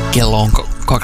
Kello on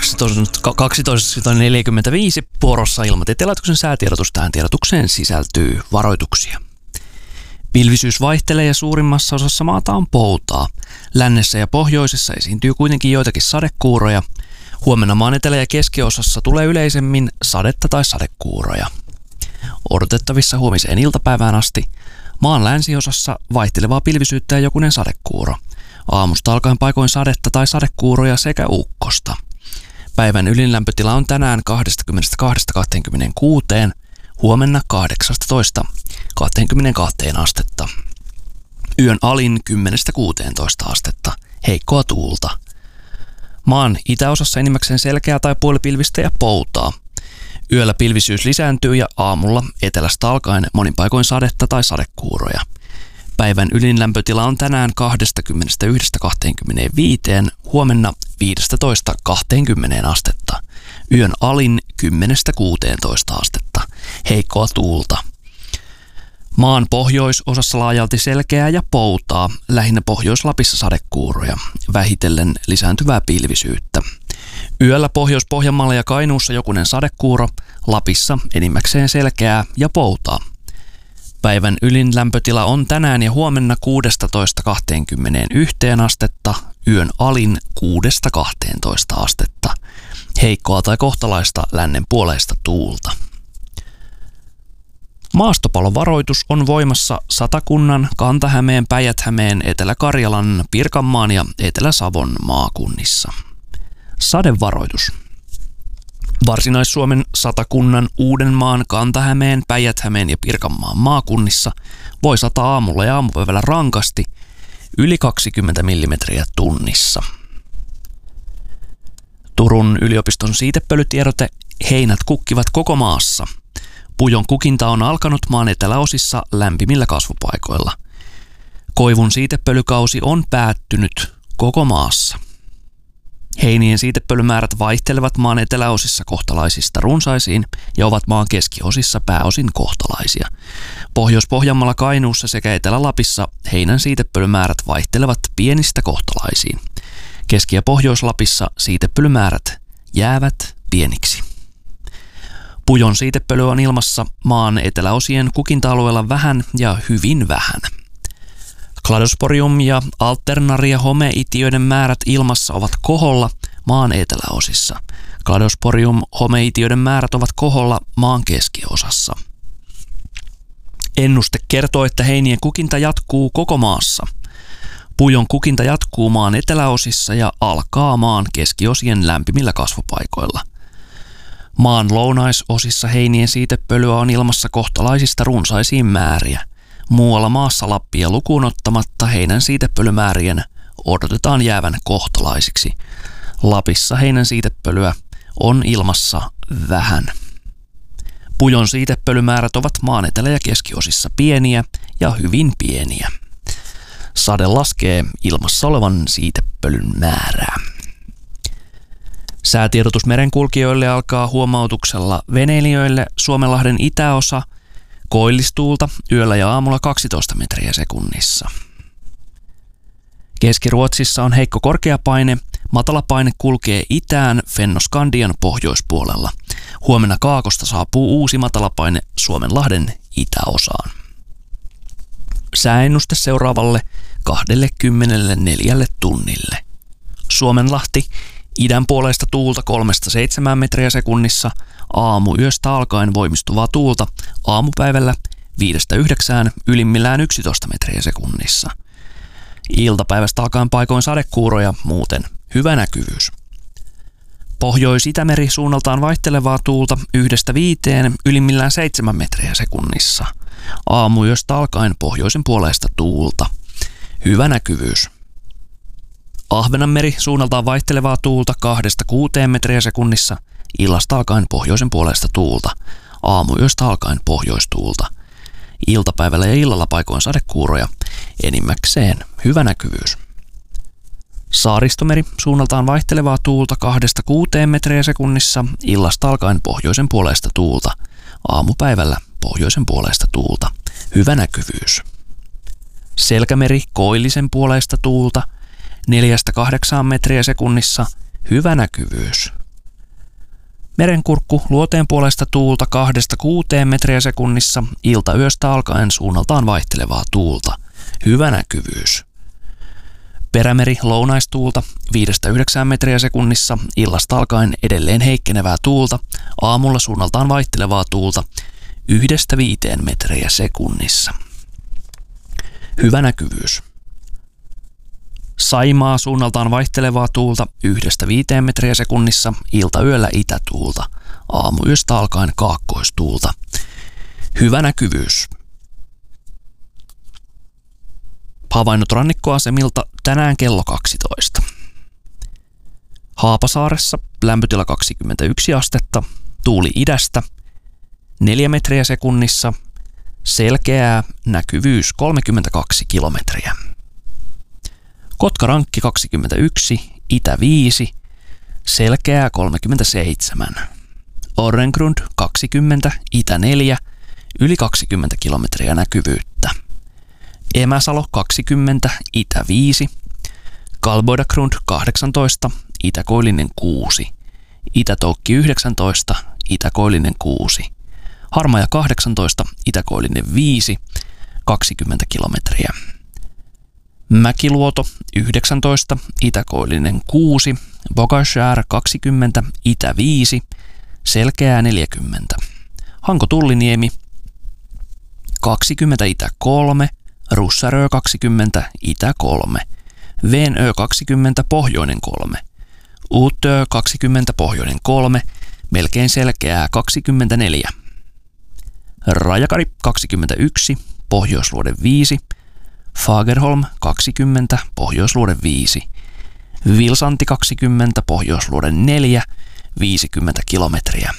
12.45 vuorossa Ilmatieteen laitoksen säätiedotus. Tähän tiedotukseen sisältyy varoituksia. Pilvisyys vaihtelee ja suurimmassa osassa maata on poutaa. Lännessä ja pohjoisessa esiintyy kuitenkin joitakin sadekuuroja. Huomenna maan etelä- ja keskiosassa tulee yleisemmin sadetta tai sadekuuroja. Odotettavissa huomiseen iltapäivään asti maan länsiosassa vaihtelevaa pilvisyyttä ja jokunen sadekuuro. Aamusta alkaen paikoin sadetta tai sadekuuroja sekä ukkosta. Päivän ylinlämpötila on tänään 22–26, huomenna 18–22 astetta. Yön alin 10–16 astetta, heikkoa tuulta. Maan itäosassa enimmäkseen selkeää tai puolipilvistä ja poutaa. Yöllä pilvisyys lisääntyy ja aamulla etelästä alkaen monin paikoin sadetta tai sadekuuroja. Päivän ylinlämpötila on tänään 21–25, huomenna 15–20 astetta. Yön alin 10–16 astetta, heikkoa tuulta. Maan pohjoisosassa laajalti selkeää ja poutaa, lähinnä Pohjois-Lapissa sadekuuroja, vähitellen lisääntyvää pilvisyyttä. Yöllä Pohjois-Pohjanmaalla ja Kainuussa jokunen sadekuuro, Lapissa enimmäkseen selkeää ja poutaa. Päivän ylinlämpötila on tänään ja huomenna 16–21 astetta, yön alin 6–12 astetta. Heikkoa tai kohtalaista lännen puoleista tuulta. Maastopalovaroitus on voimassa Satakunnan, Kanta-Hämeen, Päijät-Hämeen, Etelä-Karjalan, Pirkanmaan ja Etelä-Savon maakunnissa. Sadevaroitus. Varsinais-Suomen, Satakunnan, Uudenmaan, Kanta-Hämeen, Päijät-Hämeen ja Pirkanmaan maakunnissa voi sataa aamulla ja aamupäivällä rankasti yli 20 millimetriä tunnissa. Turun yliopiston siitepölytiedote: heinät kukkivat koko maassa. Pujon kukinta on alkanut maan eteläosissa lämpimillä kasvupaikoilla. Koivun siitepölykausi on päättynyt koko maassa. Heinien siitepölymäärät vaihtelevat maan eteläosissa kohtalaisista runsaisiin ja ovat maan keskiosissa pääosin kohtalaisia. Pohjois-Pohjanmaalla, Kainuussa sekä Etelä-Lapissa heinän siitepölymäärät vaihtelevat pienistä kohtalaisiin. Keski- ja Pohjois-Lapissa siitepölymäärät jäävät pieniksi. Pujon siitepöly on ilmassa maan eteläosien kukinta-alueella vähän ja hyvin vähän. Cladosporium ja Alternaria homeitiöiden määrät ilmassa ovat koholla maan eteläosissa. Cladosporium homeitiöiden määrät ovat koholla maan keskiosassa. Ennuste kertoo, että heinien kukinta jatkuu koko maassa. Pujon kukinta jatkuu maan eteläosissa ja alkaa maan keskiosien lämpimillä kasvupaikoilla. Maan lounaisosissa heinien siitepölyä on ilmassa kohtalaisista runsaisiin määriä. Muualla maassa Lappia lukuun ottamatta heinän siitepölymäärien odotetaan jäävän kohtalaisiksi. Lapissa heinän siitepölyä on ilmassa vähän. Pujon siitepölymäärät ovat maan etelä- ja keskiosissa pieniä ja hyvin pieniä. Sade laskee ilmassa olevan siitepölyn määrää. Säätiedotus merenkulkijoille alkaa huomautuksella veneilijöille: Suomenlahden itäosa, koillistuulta, yöllä ja aamulla 12 metriä sekunnissa. Keski-Ruotsissa on heikko korkeapaine, matalapaine kulkee itään Fennoskandian pohjoispuolella. Huomenna Kaakosta saapuu uusi matalapaine Suomenlahden itäosaan. Sääennuste seuraavalle 24 tunnille. Suomenlahti, idän puoleista tuulta 3–7 metriä sekunnissa, aamuyöstä alkaen voimistuvaa tuulta, aamupäivällä 5–9, ylimmillään 11 metriä sekunnissa. Iltapäivästä alkaen paikoin sadekuuroja, muuten hyvä näkyvyys. Pohjois-Itämeri suunnaltaan vaihtelevaa tuulta 1–5, ylimmillään 7 metriä sekunnissa. Aamuyöstä alkaen pohjoisen puoleista tuulta, hyvä näkyvyys. Ahvenanmeri suunnaltaan vaihtelevaa tuulta 2–6 metriä sekunnissa, illasta alkaen pohjoisen puolesta tuulta, aamuyöstä alkaen pohjoistuulta. Iltapäivällä ja illalla paikoin sadekuuroja, enimmäkseen hyvä näkyvyys. Saaristomeri suunnaltaan vaihtelevaa tuulta 2–6 metriä sekunnissa, illasta alkaen pohjoisen puolesta tuulta, aamupäivällä pohjoisen puolesta tuulta, hyvä näkyvyys. Selkämeri koillisen puoleista tuulta 4–8 metriä sekunnissa, Hyvä näkyvyys. Merenkurkku luoteen puolesta tuulta 2–6 metriä sekunnissa, iltayöstä alkaen suunnaltaan vaihtelevaa tuulta. Hyvä näkyvyys. Perämeri lounaistuulta 5–9 metriä sekunnissa, illasta alkaen edelleen heikkenevää tuulta, aamulla suunnaltaan vaihtelevaa tuulta 1–5 metriä sekunnissa. Hyvä näkyvyys. Saimaa suunnaltaan vaihtelevaa tuulta 1–5 metriä sekunnissa, iltayöllä itätuulta, aamuyöstä alkaen kaakkoistuulta. Hyvä näkyvyys. Havainnot rannikkoasemilta tänään kello 12. Haapasaaressa lämpötila 21 astetta, tuuli idästä 4 metriä sekunnissa, selkeää, näkyvyys 32 kilometriä. Kotkarankki 21, itä 5, selkeää 37. Orrengrund 20, itä 4, yli 20 kilometriä näkyvyyttä. Emäsalo 20, itä 5, Kalboidagrund 18, itäkoillinen 6, Itätoukki 19, itäkoillinen 6, Harmaja 18, itäkoillinen 5, 20 kilometriä. Mäkiluoto 19, itäkoillinen 6, Bogashär 20, itä 5, selkeää 40. Hanko-Tulliniemi 20, itä 3, Russarö 20, itä 3, Venö 20, pohjoinen 3, Uutö 20, pohjoinen 3, melkein selkeää 24. Rajakari 21, pohjoisluode 5, Fagerholm 20, pohjoisluode 5, Vilsanti 20, pohjoisluode 4, 50 kilometriä.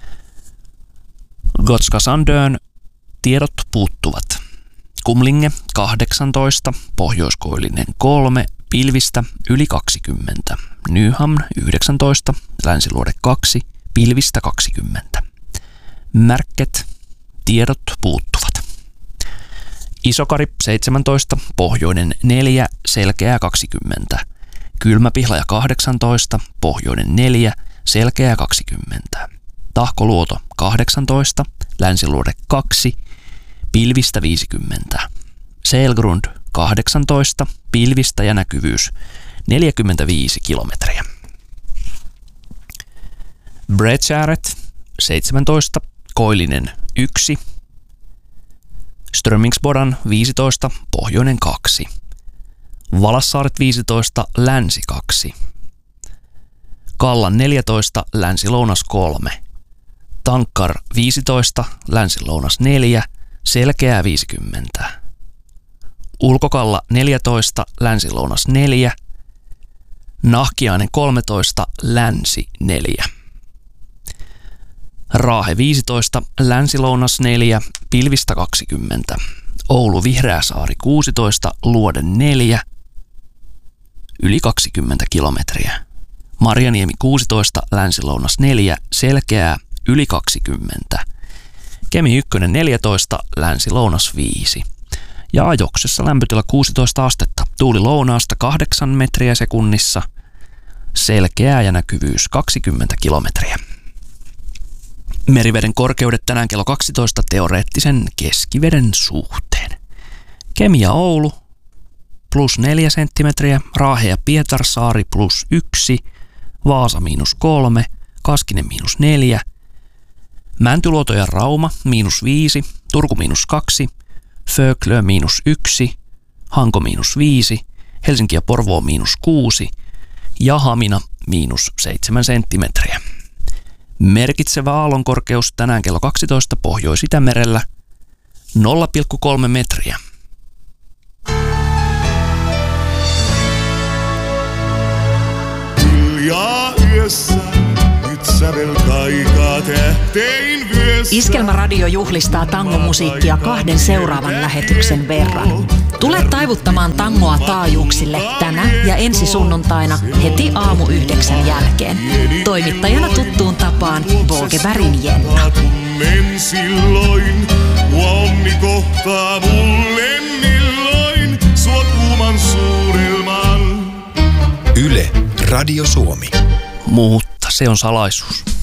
Gotska Sandön tiedot puuttuvat. Kumlinge 18, pohjoiskoillinen 3, pilvistä yli 20. Nyhamn 19, länsiluode 2, pilvistä 20. Märket, tiedot puuttuvat. Isokari 17, pohjoinen 4, selkeää 20. Kylmäpihlaja 18, pohjoinen 4, selkeää 20. Tahkoluoto 18, länsiluode 2, pilvistä 50. Selgrund 18, pilvistä ja näkyvyys 45 kilometriä. Bredtjäret 17, koillinen 1, Strömingsbodan 15, pohjoinen 2, Valassaaret 15, länsi 2, Kallan 14, länsi-lounas 3, Tankkar 15, länsi-lounas 4, selkeää 50. Ulkokalla 14, länsi-lounas 4, Nahkiainen 13, länsi 4. Raahe 15, länsi-lounas 4, pilvistä 20. Oulu Vihreäsaari 16, luode 4, yli 20 kilometriä. Marjaniemi 16, länsi-lounas 4, selkeää, yli 20. Kemi 1 14, länsi-lounas 5. Ja Ajoksessa lämpötila 16 astetta, tuuli lounaasta 8 metriä sekunnissa, selkeää ja näkyvyys 20 kilometriä. Meriveden korkeudet tänään kello 12 teoreettisen keskiveden suhteen. Kemi ja Oulu plus 4 senttimetriä, Raahe ja Pietarsaari plus 1, Vaasa miinus 3, Kaskinen miinus 4, Mäntyluoto ja Rauma miinus 5, Turku miinus 2, Föglö miinus 1, Hanko miinus 5, Helsinki ja Porvoo miinus 6 ja Hamina miinus 7 senttimetriä. Merkitsevä aallonkorkeus tänään kello 12 Pohjois-Itämerellä 0,3 metriä. Hiljaa yössä, nyt sävel kaikaa tähtein vyössä. Iskelmäradio juhlistaa tangomusiikkia 2 seuraavan lähetyksen verran. Tule taivuttamaan tangoa taajuuksille tänä ja ensi sunnuntaina heti aamu 9 jälkeen. Toimittajana tuttuun tapaan Volkebergin Jenna. Tunnen silloin, onni kohtaa mulle milloin, suot kuuman suurelman. Yle Radio Suomi. Mutta se on salaisuus.